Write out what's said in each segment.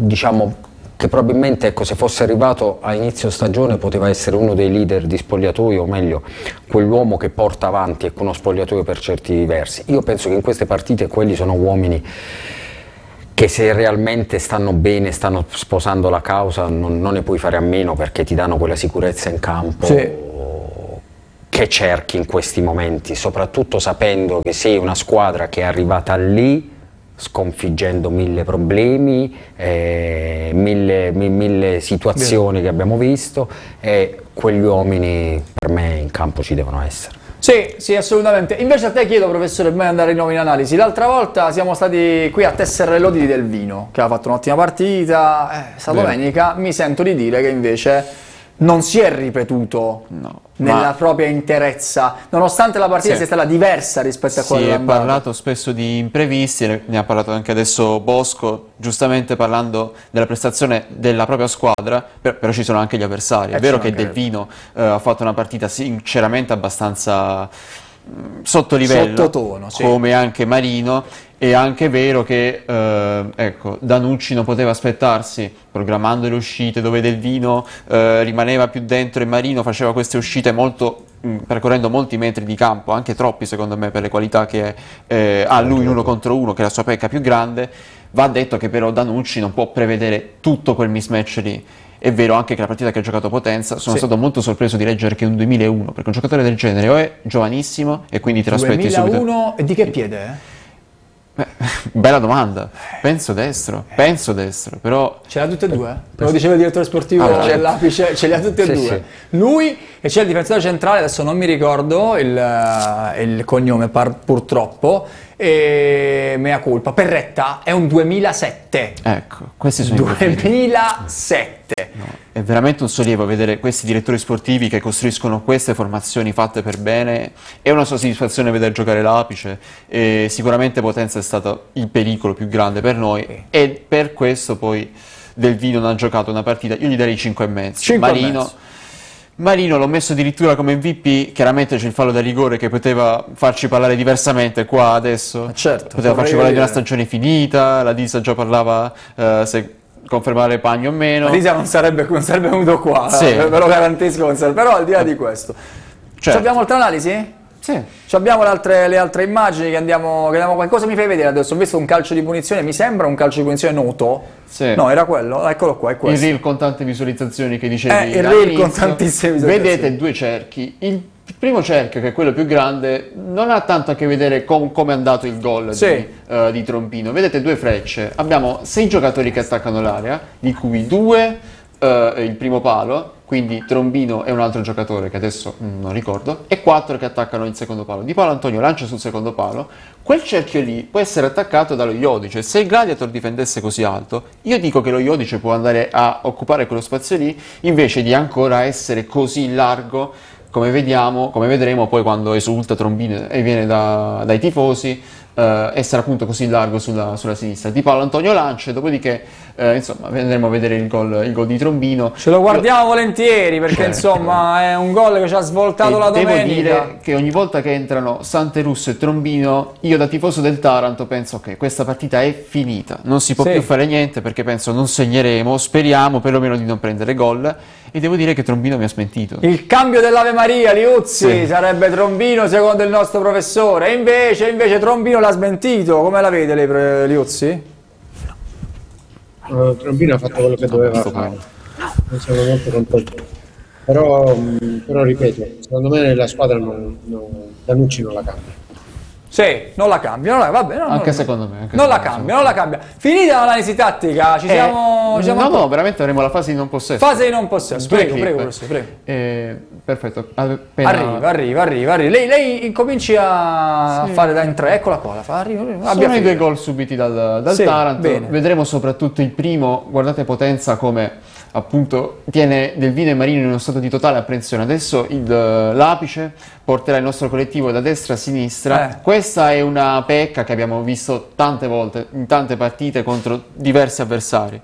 diciamo che probabilmente, ecco, se fosse arrivato a inizio stagione poteva essere uno dei leader di spogliatoio, o meglio quell'uomo che porta avanti, ecco, uno spogliatoio per certi versi. Io penso che in queste partite quelli sono uomini che, se realmente stanno bene, stanno sposando la causa, non ne puoi fare a meno, perché ti danno quella sicurezza in campo che cerchi in questi momenti, soprattutto sapendo che sei una squadra che è arrivata lì sconfiggendo 1000 problemi, 1000 situazioni che abbiamo visto, e quegli uomini per me in campo ci devono essere. Sì, assolutamente. Invece a te chiedo, professore, prima di andare di nuovo in analisi, l'altra volta siamo stati qui a tessere le lodi di Del Vino, che ha fatto un'ottima partita, sta domenica mi sento di dire che invece non si è ripetuto nella propria interezza, nonostante la partita sia stata diversa rispetto a quella dell'andata. Si è parlato spesso di imprevisti, ne ha parlato anche adesso Bosco, giustamente parlando della prestazione della propria squadra, però ci sono anche gli avversari. È vero che Del Vino ha fatto una partita sinceramente abbastanza sotto livello, sottotono, come anche Marino. È anche vero che ecco, Danucci non poteva aspettarsi, programmando le uscite dove Del Vino rimaneva più dentro e Marino faceva queste uscite percorrendo molti metri di campo, anche troppi secondo me per le qualità che ha lui in 1 contro 1, che è la sua pecca più grande. Va detto che però Danucci non può prevedere tutto quel mismatch lì. È vero anche che la partita che ha giocato Potenza, sono stato molto sorpreso di leggere che è un 2001, perché un giocatore del genere o è giovanissimo e quindi te lo aspetti subito. 2001 e di che piede? Bella domanda, penso destro, però... Ce l'ha tutte e due? Lo diceva il direttore sportivo dell'Apice, ce li ha tutte e due. Lui e c'è il difensore centrale, adesso non mi ricordo il cognome purtroppo, e mea colpa, Perretta, è un 2007. Ecco, questi sono 2007. È veramente un sollievo vedere questi direttori sportivi che costruiscono queste formazioni fatte per bene. È una soddisfazione vedere giocare l'Apice, e sicuramente Potenza è stato il pericolo più grande per noi, e per questo poi Del Vino non ha giocato una partita, io gli darei 5,5. Marino l'ho messo addirittura come MVP, chiaramente c'è il fallo da rigore che poteva farci parlare diversamente qua adesso, poteva farci parlare di una stagione finita, la Disa già parlava se confermare Pagno o meno. La Disa non sarebbe venuto qua, ve lo garantisco, però al di là di questo. Abbiamo altre analisi? Sì. Abbiamo le altre immagini che andiamo cosa mi fai vedere adesso? Ho visto un calcio di punizione, mi sembra un calcio di punizione noto. Sì. No, era quello, eccolo qua, è questo. Il reel con tante visualizzazioni che dicevi. Il reel con tantissime visualizzazioni. Vedete 2 cerchi. Il primo cerchio, che è quello più grande, non ha tanto a che vedere con come è andato il gol di Trombino. Vedete 2 frecce. Abbiamo 6 giocatori che attaccano l'area, di cui 2 il primo palo, quindi Trombino e un altro giocatore che adesso non ricordo, e 4 che attaccano il secondo palo. Di Paolo Antonio lancia sul secondo palo. Quel cerchio lì può essere attaccato dallo Iodice. Se il Gladiator difendesse così alto, io dico che lo Iodice può andare a occupare quello spazio lì, invece di ancora essere così largo, come vedremo poi quando esulta Trombino e viene dai tifosi, essere appunto così largo sulla sinistra. Di Paolo Antonio lancia, dopodiché insomma andremo a vedere il gol di Trombino. Ce lo guardiamo volentieri, perché insomma è un gol che ci ha svoltato la domenica. Devo dire che ogni volta che entrano Santerusso e Trombino, io da tifoso del Taranto penso che questa partita è finita, non si può più fare niente, perché penso non segneremo, speriamo perlomeno di non prendere gol, e devo dire che Trombino mi ha smentito. Il cambio dell'Ave Maria, Liuzzi, sarebbe Trombino secondo il nostro professore, e invece Trombino l'ha smentito. Come la vede lei, Liuzzi? Trombino ha fatto quello che doveva fare, non sono molto contento, però ripeto, secondo me la squadra Danucci non la cambia. Non la cambia, va bene. Anche secondo me. Non la cambia. Finita l'analisi tattica, ci siamo... No, veramente avremo la fase di non possesso. Fase di non possesso, prego. Perfetto. Arriva. Lei incominci a fare da in 3, eccola qua. Sono i 2 gol subiti dal Taranto. Bene. Vedremo soprattutto il primo. Guardate Potenza come appunto tiene Del Vino e Marino in uno stato di totale apprensione. Adesso l'Apice porterà il nostro collettivo da destra a sinistra. Questa è una pecca che abbiamo visto tante volte in tante partite contro diversi avversari.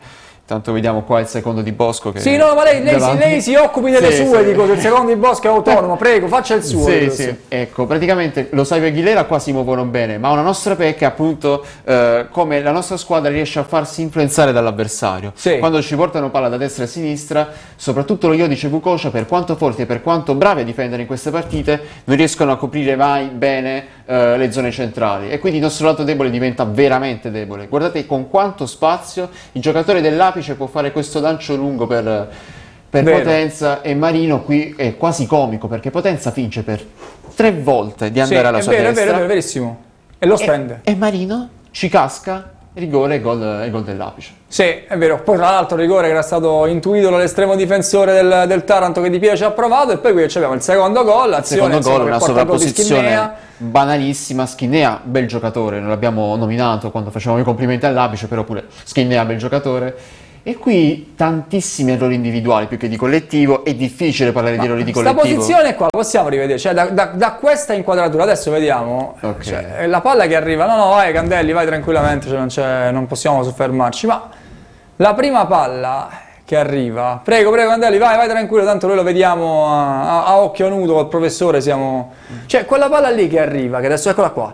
Tanto vediamo qua il secondo di Bosco che Sì, no, ma lei si occupi delle Sì, sue, sì. dico, il secondo di Bosco è autonomo, prego, faccia il suo. Sì, sì. Ecco, praticamente lo Savio e Aguilera qua si muovono bene, ma una nostra pecca è appunto come la nostra squadra riesce a farsi influenzare dall'avversario. Sì. Quando ci portano palla da destra e a sinistra, soprattutto lo Iodice e Vukocia, per quanto forti e per quanto bravi a difendere in queste partite, non riescono a coprire mai bene le zone centrali, e quindi il nostro lato debole diventa veramente debole. Guardate con quanto spazio il giocatore dell'Apice può fare questo lancio lungo per Vero. Potenza, e Marino qui è quasi comico perché Potenza finge per 3 volte di andare alla sua è destra vero, verissimo. E lo stende. e Marino ci casca, rigore e gol dell'Apice. Sì, è vero. Poi tra l'altro rigore che era stato intuito dall'estremo difensore del Taranto, che Di Piero ci ha provato, e poi qui abbiamo il secondo gol, l'azione Secondo gol, che una porta al gol di sovrapposizione Schinnea. banalissima. Schinnea, bel giocatore, non l'abbiamo nominato quando facevamo i complimenti all'Apice, però pure Schinnea, bel giocatore. E qui tantissimi errori individuali più che di collettivo. È difficile parlare di errori di Questa collettivo. posizione qua possiamo rivedere, cioè da questa inquadratura adesso vediamo, Ok. cioè, la palla che arriva, no vai Candelli, vai tranquillamente, cioè, non possiamo soffermarci, ma la prima palla che arriva, prego Candelli, vai tranquillo, tanto noi lo vediamo a occhio nudo col professore, cioè quella palla lì che arriva, che adesso eccola qua,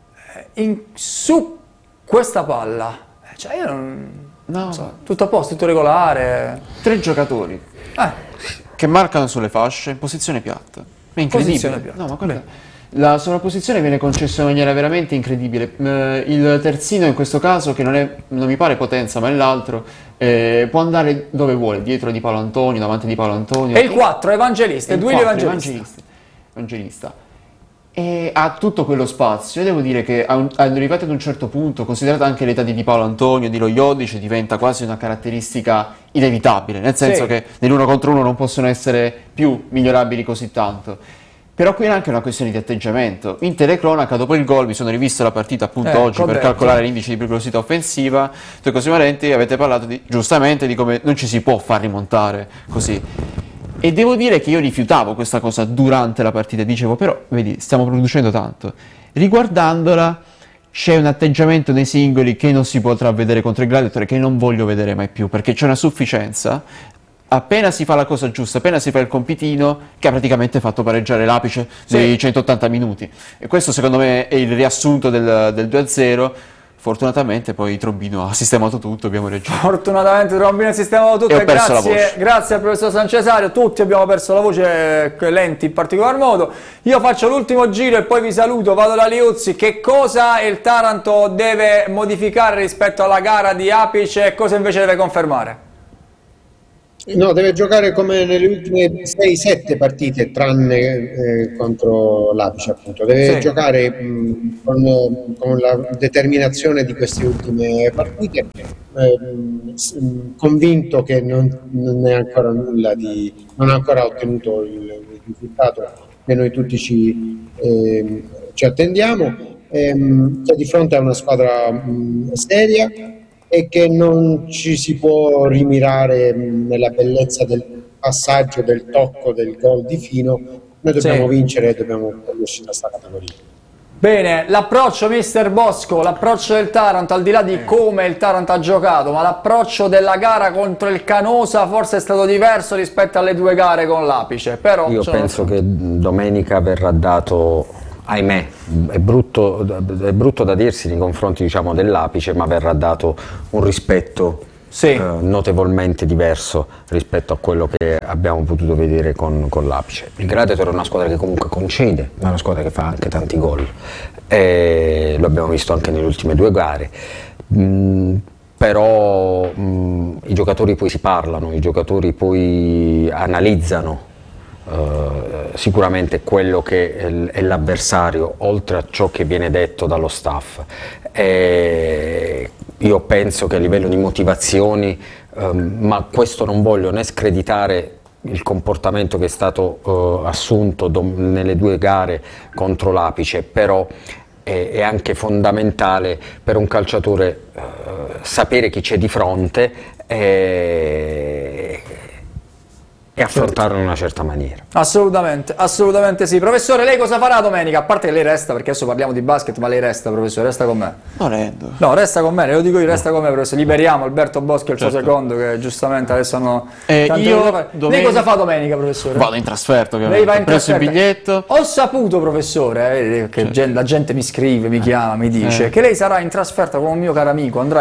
su questa palla, cioè io non so, tutto a posto, tutto regolare. 3 giocatori che marcano sulle fasce in posizione piatta. È incredibile. Posizione piatta. No, ma guarda, la sovrapposizione viene concessa in maniera veramente incredibile. Il terzino in questo caso, che non mi pare Potenza ma è l'altro, può andare dove vuole, dietro di Paolo Antonio, davanti di Paolo Antonio. E il 4 Evangelista, il Duilio 4, Evangelista. Evangelista. E ha tutto quello spazio. Io devo dire che arrivati ad un certo punto, considerata anche l'età di Paolo Antonio, di Lo Iodice, diventa quasi una caratteristica inevitabile, nel senso Sì. che nell'1 contro 1 non possono essere più migliorabili così tanto. Però qui è anche una questione di atteggiamento. In telecronaca, dopo il gol, mi sono rivisto la partita appunto oggi per corretto. calcolare l'indice di pericolosità offensiva. Tu e Cosimo Valenti avete parlato giustamente di come non ci si può far rimontare così. E devo dire che io rifiutavo questa cosa durante la partita, dicevo però, vedi, stiamo producendo tanto. Riguardandola c'è un atteggiamento nei singoli che non si potrà vedere contro il Gladiator, che non voglio vedere mai più, perché c'è una sufficienza. Appena si fa la cosa giusta, appena si fa il compitino, che ha praticamente fatto pareggiare l'Apice nei 180 minuti. E questo secondo me è il riassunto del 2-0. Fortunatamente poi Trombino ha sistemato tutto, abbiamo reagito. Fortunatamente Trombino ha sistemato tutto, E ho perso la voce. Grazie al professor San Cesario, tutti abbiamo perso la voce, Lenti in particolar modo. Io faccio l'ultimo giro e poi vi saluto, vado da Liuzzi. Che cosa il Taranto deve modificare rispetto alla gara di Apice e cosa invece deve confermare? No, deve giocare come nelle ultime 6-7 partite, tranne contro l'Apice, appunto. Deve Sì. giocare con la determinazione di queste ultime partite, convinto che non è ancora non ha ancora ottenuto il risultato che noi tutti ci attendiamo, che è di fronte a una squadra seria, e che non ci si può rimirare nella bellezza del passaggio, del tocco, del gol di Fino. Noi dobbiamo vincere e dobbiamo uscire da questa categoria. Bene, l'approccio mister Bosco, l'approccio del Taranto, al di là di come il Taranto ha giocato, ma l'approccio della gara contro il Canosa forse è stato diverso rispetto alle 2 gare con l'Apice. Però io penso che domenica verrà dato, ahimè, è brutto da dirsi nei confronti, diciamo, dell'Apice, ma verrà dato un rispetto notevolmente diverso rispetto a quello che abbiamo potuto vedere con l'Apice. Il Gladiator è una squadra che comunque concede, ma è una squadra che fa anche tanti gol, lo abbiamo visto anche nelle ultime 2 gare. Però i giocatori poi si parlano, i giocatori poi analizzano sicuramente quello che è l'avversario, oltre a ciò che viene detto dallo staff. Io penso che a livello di motivazioni, ma questo non voglio né screditare il comportamento che è stato assunto nelle 2 gare contro l'Apice, però è anche fondamentale per un calciatore sapere chi c'è di fronte e affrontarlo in una certa maniera. Assolutamente, assolutamente sì. Professore, lei cosa farà domenica? A parte che lei resta, perché adesso parliamo di basket, ma lei resta, professore, resta con me. Volendo. No, resta con me, lo dico io, resta con me, professore. Liberiamo Alberto Boschi e il suo Certo. secondo, che giustamente adesso hanno... io Lei cosa fa domenica, professore? Vado in trasferta, Lei ovviamente. va in Ho preso il trasferta. biglietto. Ho saputo, professore, che la gente mi scrive, mi chiama, mi dice che lei sarà in trasferta con un mio caro amico, andrà